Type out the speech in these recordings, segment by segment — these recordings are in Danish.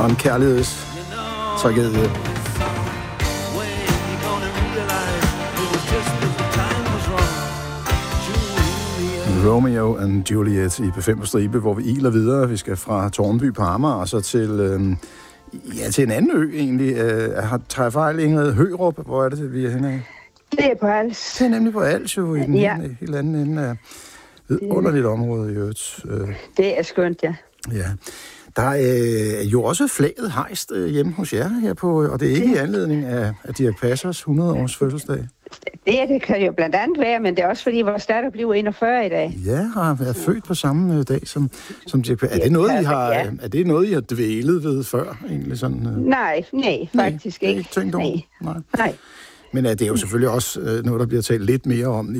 Og en kærlighedstragedie. Romeo and Juliet i P5 på stribe, hvor vi iler videre. Vi skal fra Tårnby på Amager og så til en anden ø egentlig. Tager jeg fejl, Ingrid? Hørup? Hvor er det, vi er henne af? Det er på Als. Det er nemlig på Als jo, i den helt anden ende af underligt område i øvrigt. Det er skønt, ja. Ja. Der er jo også flaget hejst hjemme hos jer her på, og det er ikke i anledning af Dirch Passers 100-års fødselsdag. Det kan jo blandt andet være, men det er også fordi, vores datter bliver 41 i dag. Ja, har været født på samme dag som Dirch Passer. Er det noget, I har dvælet ved før, egentlig sådan? Nej, faktisk ikke. Tænkt over? Nej. Men det er jo selvfølgelig også noget, der bliver talt lidt mere om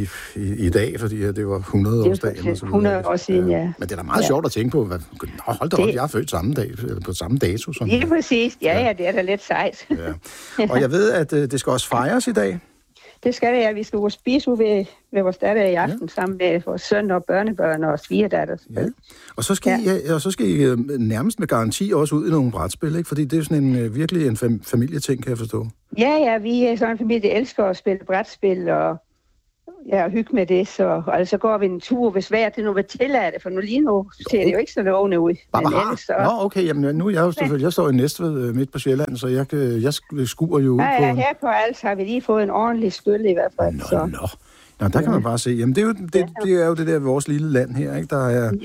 i dag, fordi det var 100-årsdagen. 100 år siden, ja. Men det er da meget sjovt at tænke på. Hold da op, jeg er født samme dag, på samme dato. Lige præcis. Ja, det er da lidt sejt. Ja. Og jeg ved, at det skal også fejres i dag. Det skal det, ja. Vi skal gå spise ud ved vores datter i aften, sammen med vores søn og børnebørn og svigerdatter. Ja. Og så skal I nærmest med garanti også ud i nogle brætspil, ikke? Fordi det er jo sådan virkelig en familieting, kan jeg forstå. Ja, vi er sådan en familie, der elsker at spille brætspil og hygge med det. Så går vi en tur, hvis vejret det nu vil tillade det, for nu lige nu ser det jo ikke så lovende ud. Okay, jamen nu er jeg jo selvfølgelig, jeg står i Næstved midt på Sjælland, så jeg skuer jo ud på... Ja, her på Als har vi lige fået en ordentlig skyld i hvert fald. Nå, der kan man bare se. Jamen, det er jo det der vores lille land her, ikke?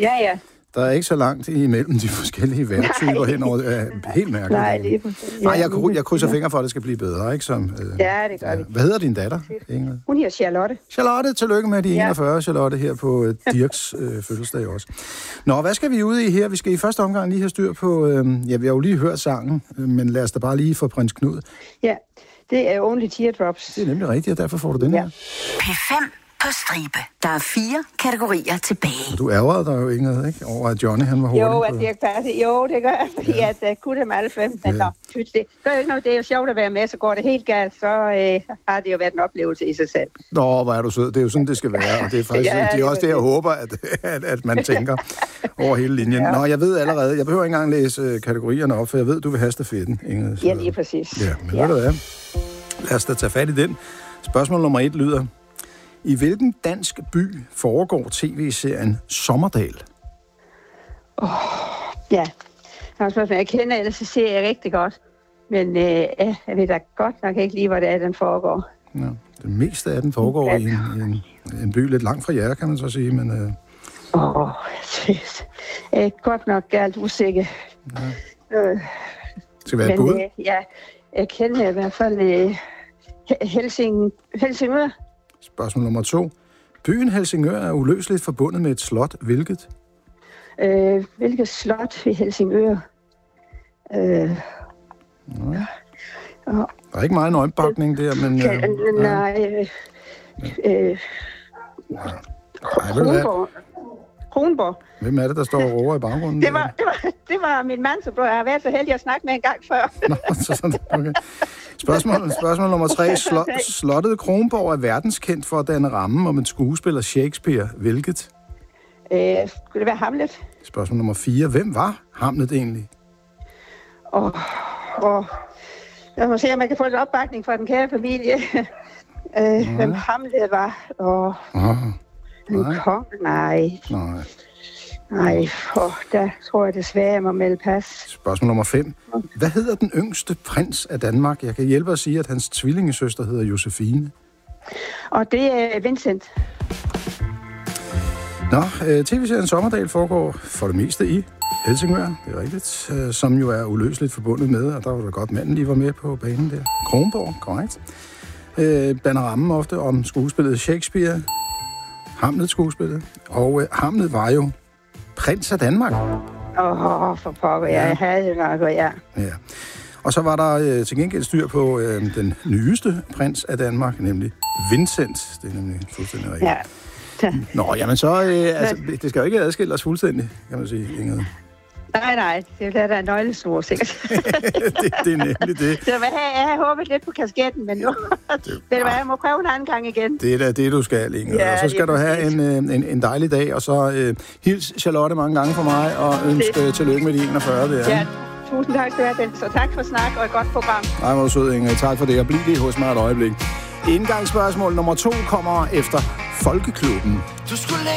Der er ikke så langt imellem de forskellige vejrtyper henover. Helt mærkeligt. Nej, jeg krydser fingre for, at det skal blive bedre, ikke? Det gør vi. Hvad hedder din datter, Ingrid? Hun hedder Charlotte. Charlotte, tillykke med de 41, Charlotte, her på Dirchs fødselsdag også. Nå, hvad skal vi ud i her? Vi skal i første omgang lige have styr på... vi har jo lige hørt sangen, men lad os da bare lige få Prins Knud. Ja, det er Only Teardrops. Det er nemlig rigtigt, og derfor får du den her. P5 på stribe. Der er 4 kategorier tilbage. Og du ærgerede dig jo, Ingrid, ikke? Over at Johnny, han var hurtig. Jo, det gør jeg, fordi at kunne dem alle 5. Men det gør ikke noget. Det er jo sjovt at være med, så går det helt galt, så har det jo været en oplevelse i sig selv. Nå, hvor er du sød. Det er jo sådan, det skal være, og det er faktisk det er også det, jeg håber, at man tænker over hele linjen. Nå, jeg ved allerede, jeg behøver ikke engang læse kategorierne op, for jeg ved, du vil have stafetten, Ingrid. Ja, lige præcis. Ja, men ved du hvad? Lad os da tage fat i den. Spørgsmål nummer 1 lyder: i hvilken dansk by foregår tv-serien Sommerdal? Jeg kender ellers så ser jeg rigtig godt. Men jeg ved da godt nok ikke lige, hvor det er, den foregår. Ja, det meste af den foregår i en by lidt langt fra jer, kan man så sige. Men, jeg er godt nok galt usikker. Skal være et bud? Jeg kender i hvert fald Helsingør. Spørgsmål nummer 2. Byen Helsingør er uløseligt forbundet med et slot. Hvilket? Hvilket slot i Helsingør? Der er ikke meget nøgenbakning der, men... Kronborg. Hvem er det, der står og råber i baggrunden? Det var min mand, som jeg har været så heldig at snakke med en gang før. Okay. Spørgsmål nummer 3. Slottet Kronborg er verdenskendt for at danne rammen om en skuespiller Shakespeare. Hvilket? Skulle det være Hamlet? Spørgsmål nummer 4. Hvem var Hamlet egentlig? Jeg må se, om jeg kan få lidt opbakning fra den kære familie. Hvem Hamlet var? Nej, der tror jeg desværre, jeg må melde pas. Spørgsmål nummer 5. Hvad hedder den yngste prins af Danmark? Jeg kan hjælpe at sige, at hans tvillingesøster hedder Josefine. Og det er Vincent. Nå, tv-serien Sommerdal foregår for det meste i Helsingør, det er rigtigt, som jo er uløseligt forbundet med, og der var da godt manden lige var med på banen der. Kronborg, korrekt. Danner rammen ofte om skuespillet Shakespeare, Hamlet-skuespillet, og Hamlet var jo prins af Danmark. For pokker, jeg havde nok, ja. Og så var der til gengæld styr på den nyeste prins af Danmark, nemlig Vincent. Det er nemlig fuldstændig rigtigt. Ja. Nå, jamen så, det skal jo ikke adskille os fuldstændig, kan man sige, Ingrid. Nej, det er da en nøglesnor, sikkert. det er nemlig det. Så jeg har håbet lidt på kasketten, men nu jeg må prøve en anden gang igen. Det er da det, du skal, Ingrid. Ja, og så skal du have en dejlig dag, og så hils Charlotte mange gange for mig, og ønske tillykke med de 41 der. Ja, Tusind tak skal du have, Dennis, og tak for snak og et godt program. Nej, hvor sød, Inger. Tak for det, og bliv lige hos mig et øjeblik. Indgangsspørgsmål nummer 2 kommer efter Folkeklubben. Du skulle